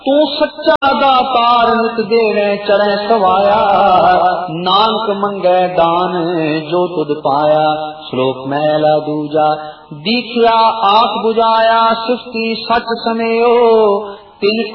तू सच्चा दातार नित देवे चढ़े सवाया, नानक मंगे दान जो तुद पाया। श्लोक मैला दूजा, दीखिया आख बुझाया, सृष्टि सच समयो, तिन